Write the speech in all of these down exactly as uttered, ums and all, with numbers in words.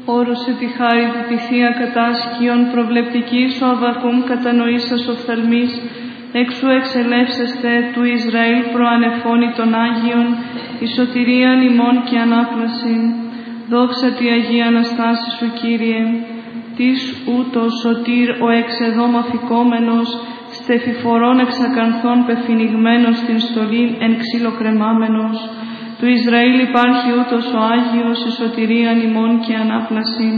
Όρωσε τη χάρη του τη Θεία κατάσκιον, προβλεπτικής ο Αβακούμ κατανοήσας οφθαλμής, εξού εξελεύσεστε του Ισραήλ προανεφώνει των Άγιων, η σωτηρίαν ημών και ανάπλασιν. Δόξα τη Αγία Αναστάση σου, Κύριε, της ούτως σωτήρ ο εξεδόμ αφικόμενος, στεφιφορών εξακανθών πεφυνιγμένος στην στολήν εν ξύλο κρεμάμενος. Του Ισραήλ υπάρχει ούτως ο Άγιος, η σωτηρίαν ημών και ανάπλασιν.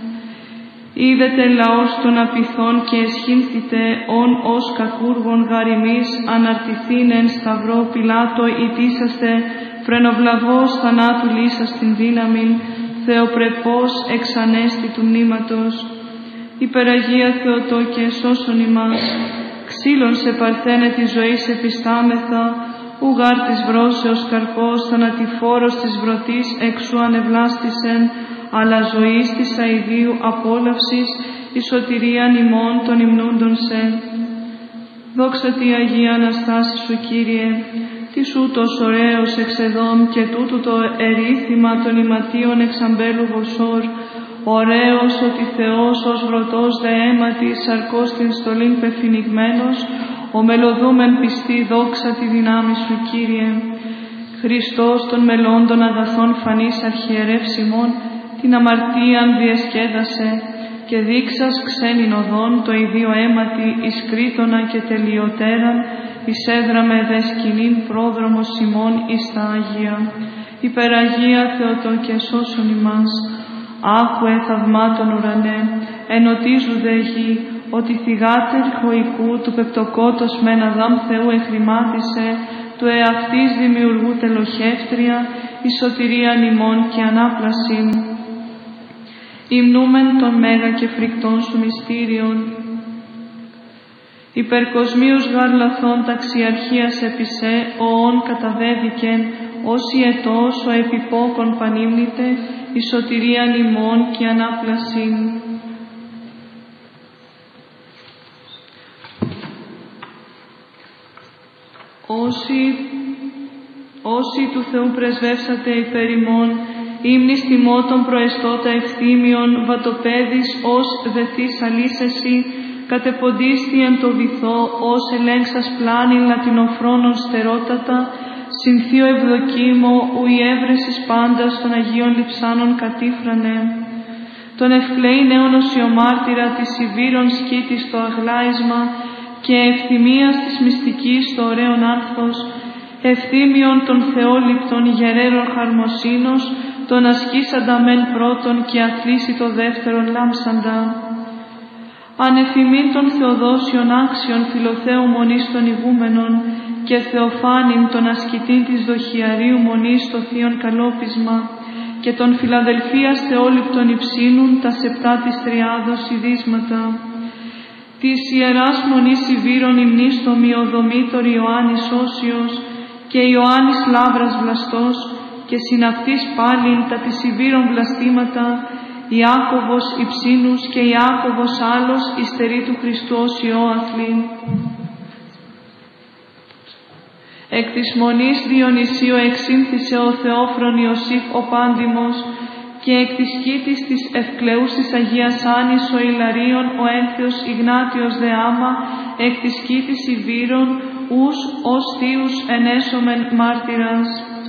Είδετε λαός των απειθών και εσχήνθητε ον ως κακούργων γαριμής, αναρτηθήν εν σταυρό Πιλάτο ητήσαστε, φρενοβλαβός θανάτου λύσας την δύναμην, Θεοπρεπός εξανέστη του μνήματος. Υπεραγία Θεοτόκε σώσον ημάς, ξύλων σε παρθένε τη ζωή σε πιστάμεθα, ουγάρ της βρώσεως καρπός, θανατηφόρος της βρωτής εξού ανεβλάστησεν, αλλά ζωής της αηδίου απόλαυσης, η σωτηρίαν ημών των υμνούντων σε. Δόξα τη Αγία Αναστάση σου, Κύριε, της ούτως ωραίος εξεδόμ και τούτου το ερήθημα των ηματίων εξαμπέλου βοσόρ, ωραίος ότι Θεός ως βρωτός δε αίματι σαρκός την στολήν πεφυνιγμένος, ο μελωδούμεν πιστή δόξα τη δυνάμει σου, Κύριε. Χριστός των μελώντων αγαθών φανής αρχιερεύσιμων, την αμαρτίαν διεσκέδασε και δείξας ξένην οδόν το ιδίο αίματι εις κρήτονα και τελειωτέραν, εισέδραμε δε σκηνήν πρόδρομος ημών εις τα Άγια. Υπεραγία Θεοτόκε σώσον ημάς. Άκουε θαυμάτων ουρανέ, ενωτίζου δε γη, ότι θυγάτερ χωικού του πεπτοκότος μεν Αδάμ Θεού εχρημάτισε, του εαυτής δημιουργού τελοχεύτρια, η σωτηρίαν ημών και ανάπλασιν. Υμνούμεν των μέγα και φρικτών σου μυστήριων. Υπερκοσμίους γαρ λαθών ταξιαρχίας επισέ, οόν καταβέβηκεν, όσοι ετός ο επιπόκον πανύμνητε, η σωτηρίαν ημών και ανάπλασιν. Όσοι, όσοι του Θεού πρεσβεύσατε υπέρ ημών, ύμνης τιμώτων προεστώτα ευθύμιον, βατοπέδης ως δεθείς αλήσεσι, κατεποντίστη εν το βυθό, ως ελέγξας πλάνη λατινοφρόνων στερότατα, συνθείο ευδοκίμο, ου η έβρεσης πάντας των Αγίων Λειψάνων κατήφρανε. Τον ευκλαίη νέον οσιομάρτυρα της Ιβύρων σκήτης το αγλάισμα και ευθυμίας της μυστικής το ωραίον άνθος, ευθύμιον των θεόληπτων γερέρων χαρμοσύνος, τον ασκήσαντα μεν πρώτον και αθλήσει το δεύτερον λάμψαντα. Ανεφημήν των Θεοδόσιων άξιων φιλοθέου μονής των ηγούμενων και Θεοφάνην των ασκητήν της δοχιαρίου μονής στο θείον καλόπισμα και των Φιλαδελφίας θεόληπτων υψήνουν τα σεπτά της τριάδος ειδίσματα. Της Ιεράς Μονής Ιβύρων υμνής το μειοδομήτωρ Ιωάννης Όσιος και Ιωάννης Λάβρας Βλαστός και συναυτής πάλιν τα της Ιβύρων βλαστήματα Ιάκωβος Υψήνους και Ιάκωβος άλλος υστερή του Χριστού ως Υιό αθλήν. Εκ της Μονής Διονυσίου εξήνθησε ο Θεόφρον Ιωσήφ ο Πάντιμος και εκ της σκήτης της ευκλεούσης Αγίας Άνης ο Ιλαρίων ο ένθεος Ιγνάτιος δε άμα, εκ της σκήτης Ιβύρων ους ως θείους ενέσομεν μάρτυρας.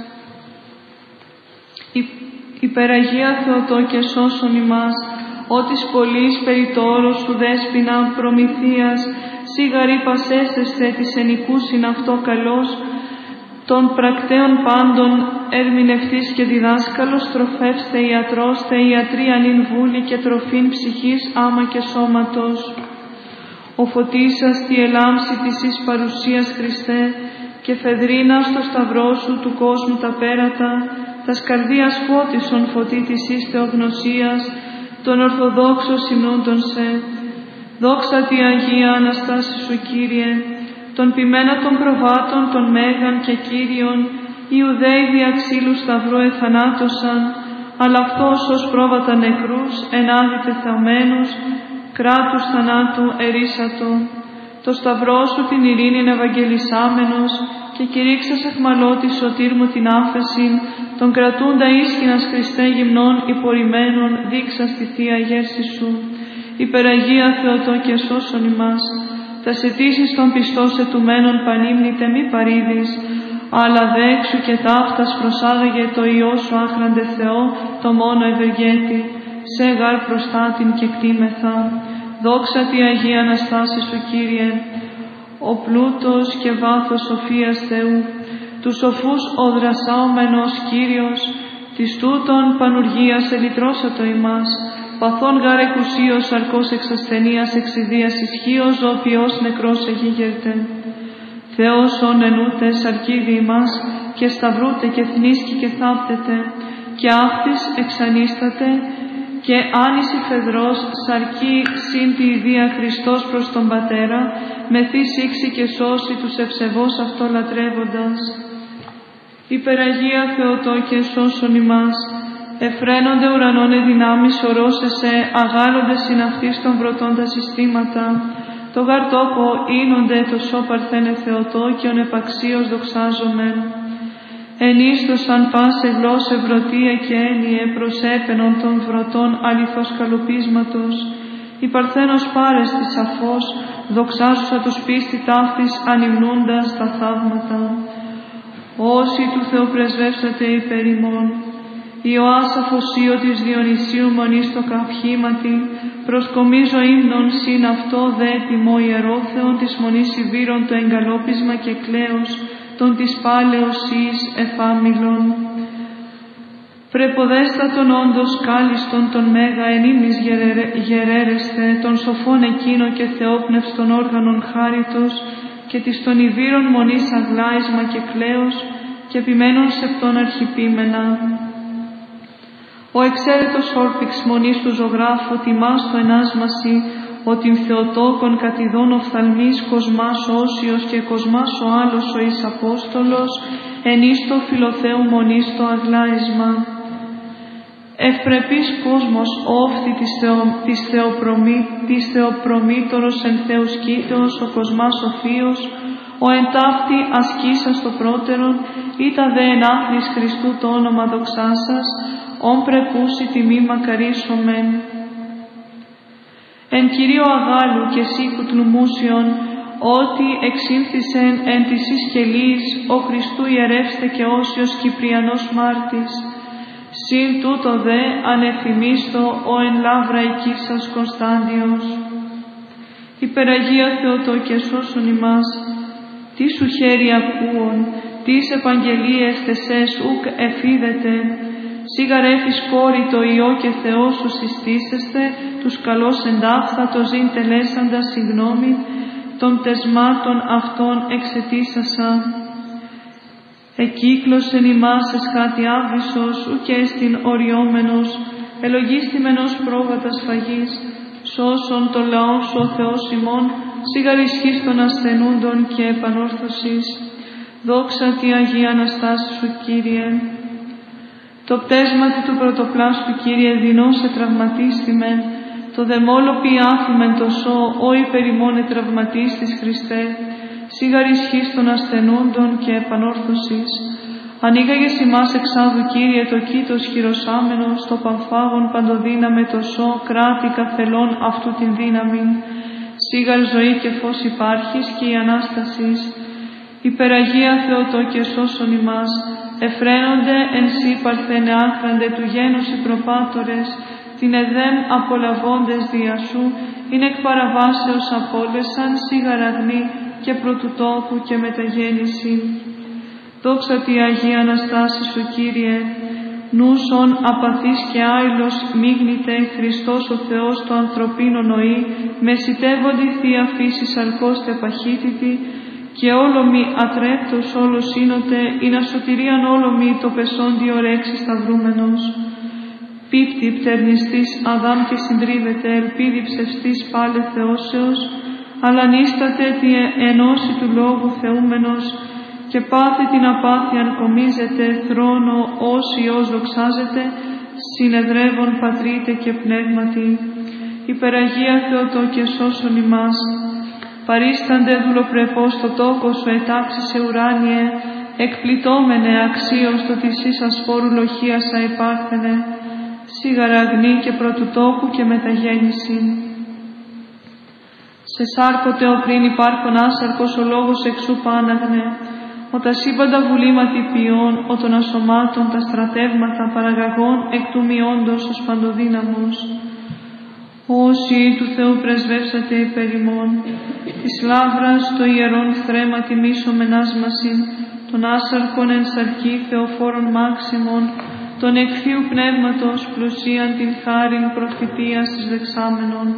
Υπεραγία Θεοτόκε σώσον ημάς, ότις πολλής περί το όρος σου δέσποινα προμηθείας, σίγαρη πασέσεστε της ενικούσιν αυτό καλός, των πρακτέων πάντων ερμηνευτής και διδάσκαλος, τροφεύστε ιατρός, θε ιατρίαν ειν βούλη και τροφήν ψυχής άμα και σώματος. Ο φωτίσας τη ελάμψη της εις παρουσίας Χριστέ και φεδρίνα στο σταυρό σου του κόσμου τα πέρατα, τας καρδίας φώτισον φωτί της εις θεογνωσίας, των Ορθοδόξων συνούντων σε. Δόξα τη Αγία Αναστάση σου, Κύριε, των ποιμένα των προβάτων των Μέγαν και Κύριων, Ιουδαίοι δια ξύλου σταυρού εθανάτωσαν, αλλά αυτός ως πρόβατα νεκρούς, ενάδει τεθαμένους, κράτους θανάτου ερίσατο. Το σταυρό σου την ειρήνην ευαγγελισάμενος και κηρύξας εχμαλώτη σωτήρ μου την άφεσιν, τον κρατούντα ίσχυνας Χριστέ γυμνών υπορημένων δείξα στη Θεία γέρση Σου. Υπεραγία Θεοτό και σώσον ημάς, τας αιτήσεις των πιστός ετουμένων πανύμνητε μη παρήδεις, αλλά δέξου και ταύτας προσάγαγε το Υιό Σου άχραντε Θεό, το μόνο ευεργέτη, σε γάρ προστάτην και κτήμεθα. Δόξα τη Αγία Αναστάση Σου, Κύριε, ο πλούτος και βάθος σοφίας Θεού, τους σοφούς ο δρασάομενος Κύριος, της τούτων πανουργίας ελυτρώσατο ημάς, παθών γάρ εκουσίως σαρκός εξ ασθενείας εξιδίας ισχύος ζωοποιός νεκρός εγίγερτε. Θεός ον ενούτε σαρκίδι ημάς και σταυρούτε και θνίσκει και θάπτεται και αύτης εξανίσταται και άνηση φεδρός σαρκή συν τη ιδία Χριστός προς τον Πατέρα μεθύ σύξη και σώσει τους ευσεβώς αυτό λατρεύοντας. Υπεραγία Θεοτό και σώσον ημάς, εφραίνονται ουρανών εδυνάμεις ορόσεσαι, αγάλλονται συναυτής των βρωτών τα συστήματα, το γαρ τόπο είνονται το σώ παρθένε Θεοτό και ον επαξίως δοξάζομεν. Ενίστοσαν πάσε γλώσσε βρωτία και έννοιε προσέπαινον των βρωτών αληθώς καλοπίσματος, η παρθένος πάρεστη σαφώς, δοξάζουσα τους πίστη ταύτης ανυμνούντας τα θαύματα. Όσοι του Θεού πρεσβεύσατε υπέρ ημών, Ιωάς αφοσίω της Διονυσίου μονής το καυχήματι, προσκομίζω ύμνον συν αυτό δε τιμώ ιερόθεον της μονής Ιβύρων το εγκαλόπισμα και κλαίος, τον της πάλεως εις εφάμιλον. Πρεποδέστατον όντως κάλιστον τον μέγα εν ύμνης γερέρεστε, τον σοφόν εκείνο και θεόπνευστον όργανον χάριτος, και της των Ιβύρων μονής αγλάισμα και κλαίος, και επιμένων σεπτών αρχιπίμενα. Ο εξαίρετος όρπιξ μονής του ζωγράφου τιμάς το ενάσμαση, ότι Θεοτόκον κατηδών οφθαλμής κοσμάς όσιος και κοσμάς ο άλλος ο εις Απόστολος, ενίστο φιλοθέου μονής το αγλάισμα. Ευπρεπής κόσμος όφθη της, θεο, της, θεοπρομή, της θεοπρομήτωρος εν Θεούς κήτεως ο κοσμάς οφίος, ο εν ταύτη ασκήσας το πρώτερον, ήτα δε εν άχρης Χριστού το όνομα δοξάσας, ον πρεπούσι τιμή μακαρίσομεν. Εν Κυρίω αγάλου και σήκου τλουμούσιον, ότι εξήλθισεν εν της ισκελής ο Χριστού ιερεύστε και όσιος Κυπριανός μάρτης. Συν τούτο δε ανεφημίστο ο εν λάβρα οικίσας Κωνσταντιος. Υπεραγία Θεοτό και σώσον ημάς, τι σου χέρι ακούων, τις επαγγελίες τεσές ουκ εφίδετε, σιγαρέφης κόρη το Υιό και Θεό σου συστήσεστε, τους καλώς εντάχθα το ζήν τελέσαντα συγγνώμη, των τεσμάτων αυτών εξαιτήσασα. Εκύκλωσεν ημάς εσχάτη άβυσσος, ουκ έστιν οριόμενος, ελογίστημενος πρόβατα σφαγής, σώσον το λαό σου ο Θεός ημών, σιγαρισχής των ασθενούντων και επανόρθωσης. Δόξα τη Αγία Αναστάση Σου, Κύριε. Το πτέσματι του πρωτοπλάστου, Κύριε, δεινώσε τραυματίστημεν, το δεμόλο ποιάθημεν το σώ, ο υπερημώνε τραυματίστης Χριστέ, σιγαρισχής των ασθενούντων και επανόρθωσης. Ανοίγαγες ημάς εξάδου, Κύριε, το κήτος χειροσάμενος, το πανφάγον παντοδύναμε το σώ, κράτη καθελών αυτού την δύναμη. Σίγαρ ζωή και φως υπάρχεις και η Ανάστασης. Υπεραγία Θεοτό και σώσον ημάς, εφραίνονται εν σύ παρθένε άχραντε του γένους οι προπάτορες, την εδέμ απολαβώντες δια σου, είναι εκ παραβάσεως απόλεσαν σιγαραγμή και πρωτουτόκου και μεταγέννηση. Δόξα τη Αγία Αναστάση Σου, Κύριε, νούσον απαθής και άειλος μίγνητε Χριστός ο Θεός το ανθρωπίνο νοή, μεσητεύοντι Θεία φύση σαρκώστε παχύτητη, και όλο μη ατρέπτος όλο σύνοτε, ή να σωτηρίαν όλο μη το πεσόντι ορέξι σταυρούμενος. Πίπτη πτερνιστής Αδάμ και συντρίβεται, ελπίδη ψευστής πάλε Θεώσεως, αλλά νίσταται τη ενώση του Λόγου θεούμενος, και πάθη την απάθειαν κομίζεται, θρόνο ως Υιός δοξάζεται, συνεδρεύων πατρίτε και πνεύματι. Υπεραγία Θεοτό και σώσον ημάς, παρίστανται δουλοπρεπώς το τόκο σου ετάξει σε ουράνιε, εκπλητώμενε αξίως το της εις ασφόρου λοχίασα υπάρχθενε, σιγαραγνή και πρωτουτόκου και μεταγέννηση. Σε σάρκοτε ο πριν υπάρχον άσαρκος ο λόγος εξού πάναγνε, ο τα σύμπαντα βουλήματι ποιών, ο των ασωμάτων τα στρατεύματα παραγαγών εκ του μειόντος ως παντοδύναμος. Όσοι του Θεού πρεσβεύσατε υπέρ ημών, της λάβρας το ιερόν θρέμα τιμήσομεν άσμασιν, των άσαρκων εν σαρκή θεοφόρων μάξιμων, των εκθείου πνεύματος πλουσίαν την χάριν προφητείας της δεξάμενων.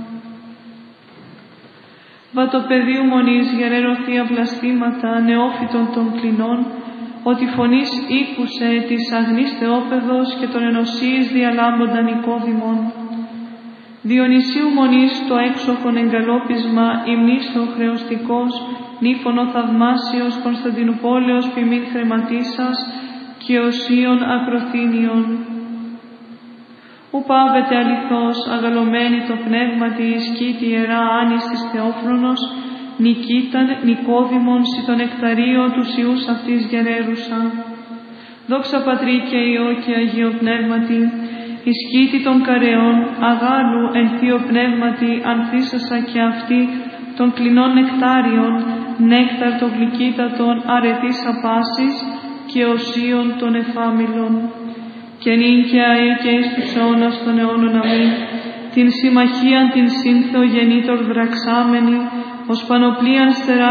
Βατοπεδίου μονής γερέρο θεία βλαστήματα νεόφυτων των κλινών, ότι φωνής ήκουσε της αγνής θεόπεδος και των ενωσίης διαλάμπονταν οικόδημων. Διονυσίου μονής το έξοχον εγκαλόπισμα υμνίστο χρεωστικός, νύφωνο θαυμάσιος Κωνσταντινουπόλεως ποιμήν θρεματίσας και οσίων ακροθήνιων. Ου πάβεται αληθώς αγαλωμένη το πνεύματι η σκήτη ιερά άνης της Θεόφρονος, νικήταν Νικόδημον σι τον εκταρείο του ιούς αυτής γερέρουσα. Δόξα Πατρί και Υιό και Αγίο Πνεύματι, η σκήτη των καρεών αγάλου εν θείο πνεύματι ανθίσασα και αυτή των κλινών νεκτάριων, νέκταρ των γλυκύτατων αρετής απάσης και οσίων των εφάμιλων. Και νυν και αεί και εις τους αιώνας των αιώνων αμήν, την συμμαχίαν την σύνθεο γεννήτωρ δραξάμενη, ως πανοπλίαν στερά